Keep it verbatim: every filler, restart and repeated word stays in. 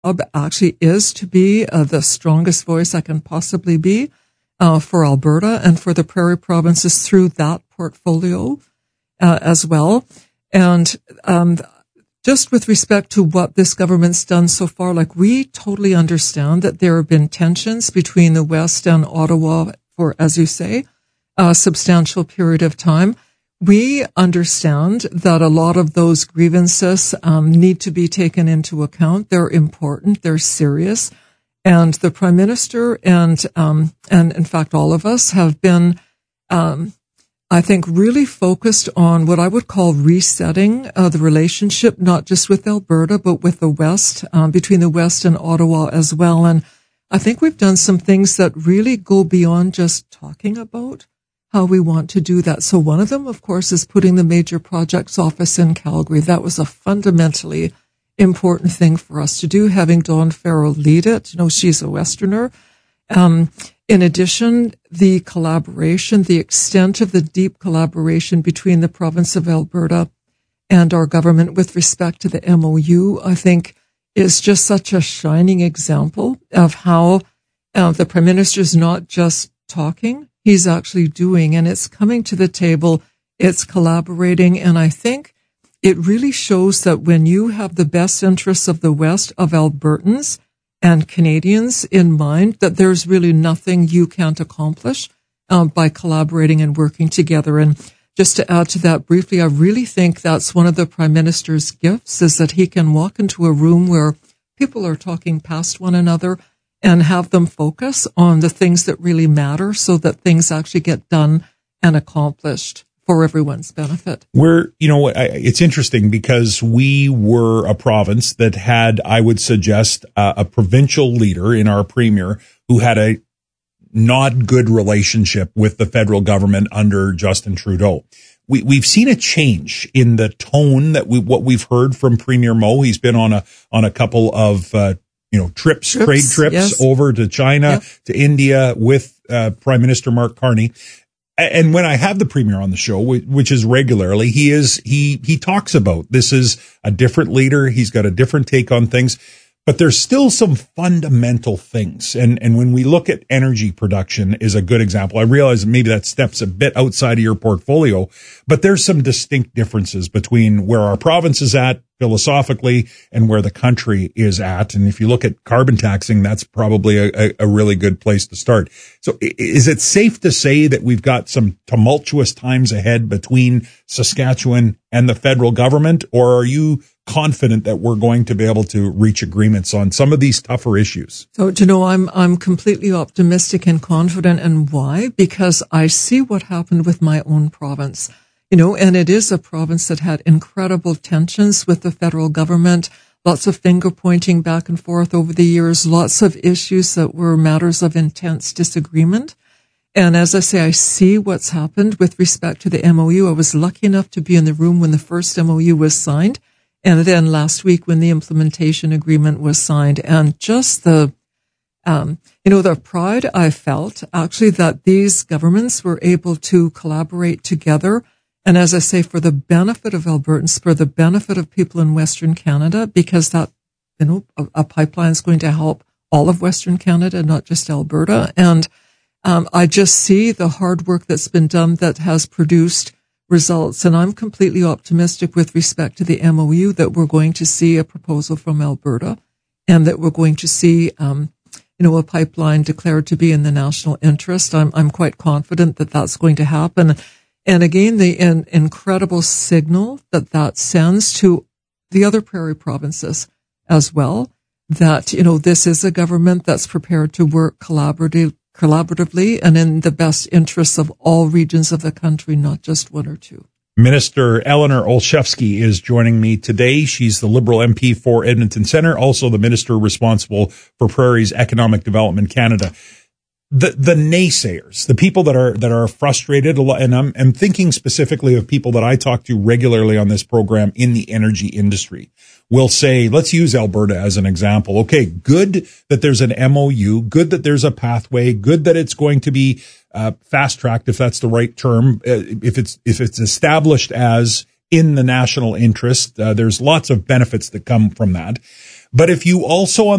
job actually is to be uh, the strongest voice I can possibly be uh, for Alberta and for the prairie provinces through that portfolio uh, as well. And um, just with respect to what this government's done so far, like we totally understand that there have been tensions between the West and Ottawa for, as you say, a substantial period of time. We understand that a lot of those grievances um, need to be taken into account. They're important. They're serious. And the Prime Minister and, um, and in fact, all of us have been, um, I think, really focused on what I would call resetting uh, the relationship, not just with Alberta, but with the West, um, between the West and Ottawa as well. And I think we've done some things that really go beyond just talking about how we want to do that. So one of them, of course, is putting the major projects office in Calgary. That was a fundamentally important thing for us to do, having Dawn Farrell lead it. You know, she's a Westerner. Um, in addition, the collaboration, the extent of the deep collaboration between the province of Alberta and our government with respect to the M O U, I think is just such a shining example of how uh, the Prime Minister is not just talking, he's actually doing, and it's coming to the table, it's collaborating, and I think it really shows that when you have the best interests of the West, of Albertans and Canadians in mind, that there's really nothing you can't accomplish um, by collaborating and working together. And just to add to that briefly, I really think that's one of the Prime Minister's gifts, is that he can walk into a room where people are talking past one another and have them focus on the things that really matter so that things actually get done and accomplished for everyone's benefit. We're, you know, it's interesting because we were a province that had, I would suggest, uh, a provincial leader in our premier who had a not good relationship with the federal government under Justin Trudeau. We, we've seen a change in the tone that we, what we've heard from Premier Moe. He's been on a, on a couple of, uh, you know, trips, trips trade trips yes. over to China, yep. to India with, uh, Prime Minister Mark Carney. And when I have the premier on the show, which is regularly, he is, he, he talks about this is a different leader. He's got a different take on things, but there's still some fundamental things. And, and when we look at energy production is a good example. I realize maybe that steps a bit outside of your portfolio, but there's some distinct differences between where our province is at philosophically and where the country is at. And if you look at carbon taxing, that's probably a, a really good place to start. So is it safe to say that we've got some tumultuous times ahead between Saskatchewan and the federal government, or are you confident that we're going to be able to reach agreements on some of these tougher issues? So, you know, I'm, I'm completely optimistic and confident. And why? Because I see what happened with my own province. You know, and it is a province that had incredible tensions with the federal government, lots of finger pointing back and forth over the years, lots of issues that were matters of intense disagreement. And as I say, I see what's happened with respect to the M O U. I was lucky enough to be in the room when the first M O U was signed, and then last week when the implementation agreement was signed. And just the, um, you know, the pride I felt actually that these governments were able to collaborate together. And as I say, for the benefit of Albertans, for the benefit of people in Western Canada, because that, you know, a, a pipeline is going to help all of Western Canada, not just Alberta. And um, I just see the hard work that's been done that has produced results. And I'm completely optimistic with respect to the M O U that we're going to see a proposal from Alberta and that we're going to see, um, you know, a pipeline declared to be in the national interest. I'm, I'm quite confident that that's going to happen. And again, the in, incredible signal that that sends to the other prairie provinces as well, that, you know, this is a government that's prepared to work collaborative, collaboratively and in the best interests of all regions of the country, not just one or two. Minister Eleanor Olszewski is joining me today. She's the Liberal M P for Edmonton Centre, also the minister responsible for Prairie's Economic Development Canada. The, the naysayers, the people that are, that are frustrated a lot, and I'm, I'm thinking specifically of people that I talk to regularly on this program in the energy industry, will say, let's use Alberta as an example. Okay, good that there's an M O U, good that there's a pathway, good that it's going to be, uh, fast-tracked, if that's the right term, uh, if it's, if it's established as in the national interest, uh, there's lots of benefits that come from that. But if you also on